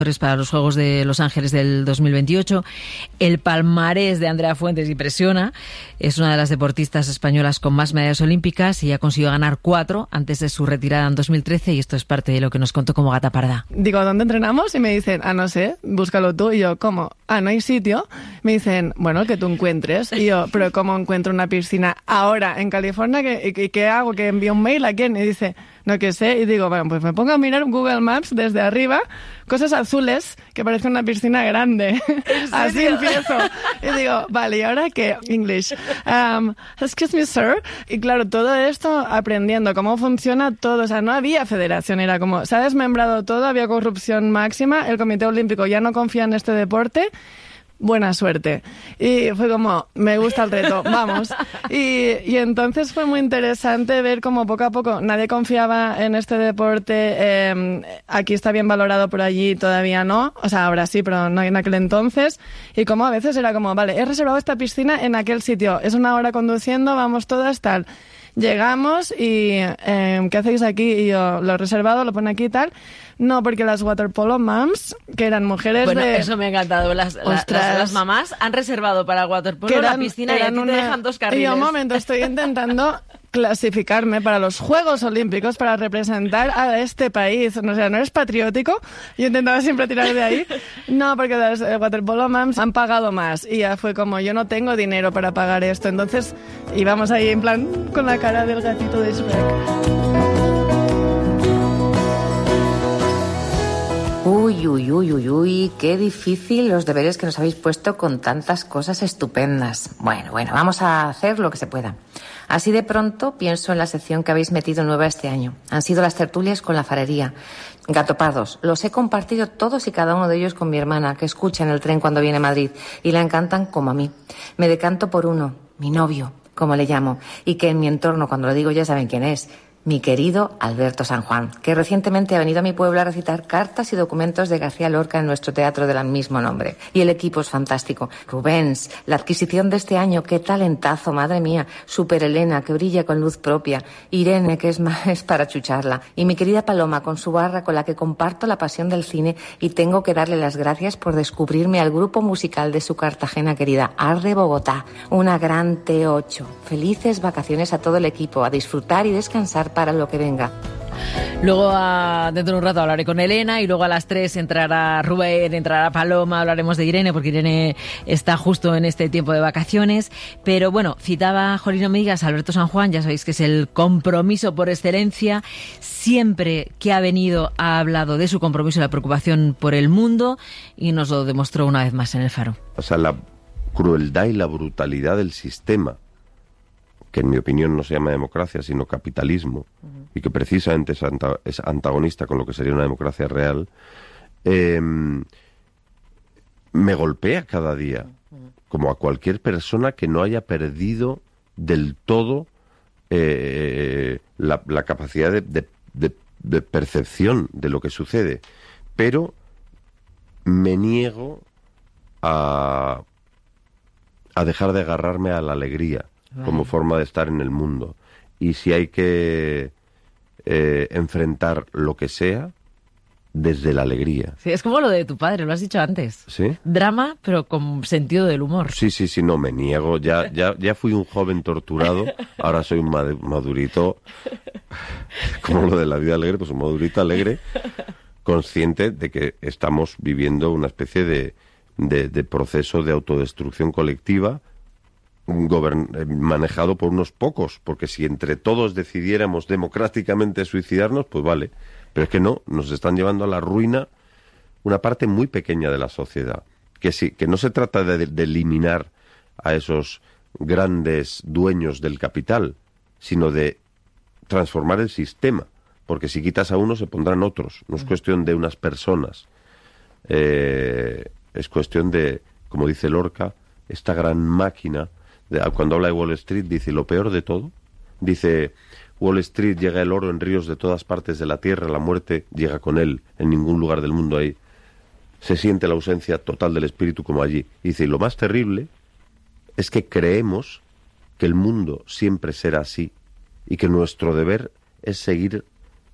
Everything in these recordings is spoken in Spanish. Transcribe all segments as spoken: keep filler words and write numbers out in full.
para los Juegos de Los Ángeles del dos mil veintiocho. El palmarés de Andrea Fuentes impresiona. Es una de las deportistas españolas con más medallas olímpicas y ha conseguido ganar cuatro antes de su retirada en dos mil trece, y esto es parte de lo que nos contó como Gata Parda. Digo, ¿dónde entrenamos? Y me dicen, ah, no sé, búscalo tú. Y yo, ¿cómo? Ah, ¿no hay sitio? Me dicen, bueno, que tú encuentres. Y yo, ¿pero cómo encuentro una piscina ahora en California? ¿Qué, qué, qué hago? ¿Que envío un mail a quién? Y dice, no, que sé. Y digo, bueno, pues me pongo a mirar Google Maps desde arriba, cosas azules, que parece una piscina grande. Así empiezo. Y digo, vale, ¿y ahora qué? English. Um, excuse me, sir. Y claro, todo esto aprendiendo cómo funciona todo. O sea, no había federación, era como, se ha desmembrado todo, había corrupción máxima, el Comité Olímpico ya no confía en este deporte. Buena suerte. Y fue como, me gusta el reto, vamos. Y, y entonces fue muy interesante ver cómo poco a poco nadie confiaba en este deporte. Eh, aquí está bien valorado, por allí todavía no. O sea, ahora sí, pero no en aquel entonces. Y como a veces era como, vale, he reservado esta piscina en aquel sitio. Es una hora conduciendo, vamos todas, tal. Llegamos y, eh, ¿qué hacéis aquí? Y yo, lo he reservado, lo pone aquí y tal. No, porque las waterpolo moms, que eran mujeres bueno, de... Bueno, eso me ha encantado. Las, las, las mamás han reservado para waterpolo eran, la piscina y a ti una... te dejan dos carriles. Y yo, un momento, estoy intentando clasificarme para los Juegos Olímpicos para representar a este país. O sea, ¿no eres patriótico? Yo intentaba siempre tirar de ahí. No, porque las eh, waterpolo moms han pagado más. Y ya fue como, yo no tengo dinero para pagar esto. Entonces íbamos ahí en plan con la cara del gatito de Shrek. Uy, uy, uy, uy, uy, qué difícil los deberes que nos habéis puesto con tantas cosas estupendas. Bueno, bueno, vamos a hacer lo que se pueda. Así de pronto pienso en la sección que habéis metido nueva este año. Han sido las tertulias con la farería. Gatopardos, los he compartido todos y cada uno de ellos con mi hermana, que escucha en el tren cuando viene a Madrid, y la encantan como a mí. Me decanto por uno, mi novio, como le llamo, y que en mi entorno, cuando lo digo, ya saben quién es. Mi querido Alberto San Juan, que recientemente ha venido a mi pueblo a recitar cartas y documentos de García Lorca en nuestro teatro del mismo nombre. Y el equipo es fantástico. Rubens, la adquisición de este año, qué talentazo, madre mía. Super Elena, que brilla con luz propia. Irene, que es, más, es para chucharla. Y mi querida Paloma, con su barra, con la que comparto la pasión del cine, y tengo que darle las gracias por descubrirme al grupo musical de su Cartagena querida, Arde Bogotá. Una gran T ocho. Felices vacaciones a todo el equipo, a disfrutar y descansar para lo que venga. Luego, a, dentro de un rato, hablaré con Elena y luego a las tres entrará Rubén, entrará Paloma, hablaremos de Irene, porque Irene está justo en este tiempo de vacaciones. Pero bueno, citaba Jolino Migas, Alberto San Juan, ya sabéis que es el compromiso por excelencia. Siempre que ha venido ha hablado de su compromiso y la preocupación por el mundo, y nos lo demostró una vez más en el Faro. O sea, la crueldad y la brutalidad del sistema, que en mi opinión no se llama democracia, sino capitalismo, uh-huh. y que precisamente es, anta- es antagonista con lo que sería una democracia real, eh, me golpea cada día, uh-huh. como a cualquier persona que no haya perdido del todo eh, la, la capacidad de, de, de, de percepción de lo que sucede. Pero me niego a, a dejar de agarrarme a la alegría como forma de estar en el mundo. Y si hay que eh, enfrentar lo que sea, desde la alegría. Sí, es como lo de tu padre, lo has dicho antes. ¿Sí? Drama, pero con sentido del humor. Sí, sí, sí, no, me niego. Ya, ya, ya fui un joven torturado, ahora soy un madurito, como lo de la vida alegre, pues un madurito alegre, consciente de que estamos viviendo una especie de, de, de proceso de autodestrucción colectiva, Govern- manejado por unos pocos, porque si entre todos decidiéramos democráticamente suicidarnos, pues vale, pero es que no, nos están llevando a la ruina una parte muy pequeña de la sociedad, que sí, que no se trata de, de eliminar a esos grandes dueños del capital, sino de transformar el sistema, porque si quitas a uno se pondrán otros, no es cuestión de unas personas, eh, es cuestión de, como dice Lorca, esta gran máquina. Cuando habla de Wall Street, dice, lo peor de todo, dice, Wall Street llega el oro en ríos de todas partes de la tierra, la muerte llega con él, en ningún lugar del mundo hay, se siente la ausencia total del espíritu como allí. Y dice, y lo más terrible es que creemos que el mundo siempre será así, y que nuestro deber es seguir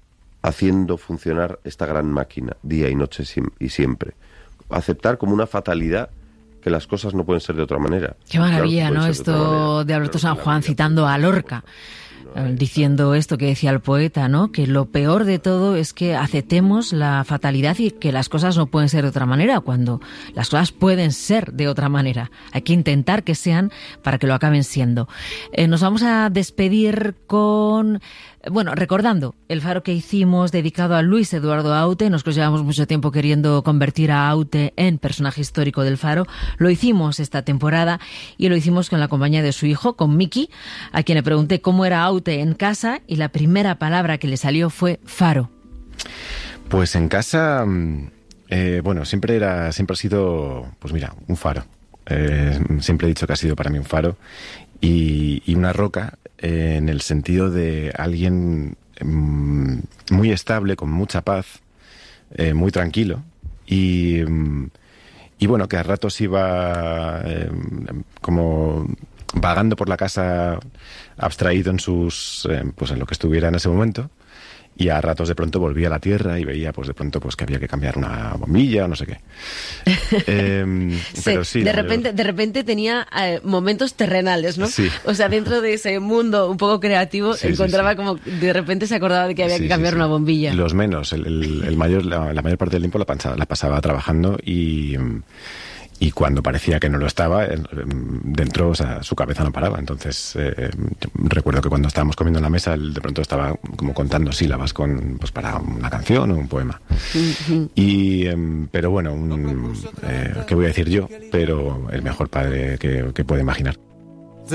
haciendo funcionar esta gran máquina, día y noche y siempre. Aceptar como una fatalidad que las cosas no pueden ser de otra manera. Qué maravilla, claro, ¿no? de Esto de Alberto San Juan citando a Lorca, diciendo esto que decía el poeta, ¿no? Que lo peor de todo es que aceptemos la fatalidad y que las cosas no pueden ser de otra manera, cuando las cosas pueden ser de otra manera. Hay que intentar que sean para que lo acaben siendo. Eh, nos vamos a despedir con... Bueno, recordando el faro que hicimos dedicado a Luis Eduardo Aute. Nosotros llevamos mucho tiempo queriendo convertir a Aute en personaje histórico del faro. Lo hicimos esta temporada y lo hicimos con la compañía de su hijo, con Miki, a quien le pregunté cómo era Aute en casa y la primera palabra que le salió fue faro. Pues en casa, eh, bueno, siempre era, siempre ha sido, pues mira, un faro. Eh, siempre he dicho que ha sido para mí un faro y, y una roca, eh, en el sentido de alguien mm, muy estable, con mucha paz, eh, muy tranquilo y, y bueno, que a ratos iba eh, como vagando por la casa abstraído en sus, eh, pues en lo que estuviera en ese momento. Y a ratos de pronto volvía a la tierra y veía pues de pronto pues que había que cambiar una bombilla o no sé qué. eh, sí, pero sí, de la, repente, de repente tenía eh, momentos terrenales, ¿no? Sí. O sea, dentro de ese mundo un poco creativo, sí, encontraba sí, sí. como de repente se acordaba de que había sí, que cambiar sí, sí. una bombilla. Los menos, el, el, el mayor, la, la mayor parte del tiempo la, pasaba, la pasaba trabajando y y cuando parecía que no lo estaba, dentro, o sea, su cabeza no paraba. Entonces, eh, recuerdo que cuando estábamos comiendo en la mesa, él de pronto estaba como contando sílabas con, pues para una canción o un poema. Uh-huh. Y, eh, pero bueno, un, eh, ¿qué voy a decir yo? Pero el mejor padre que, que puede imaginar.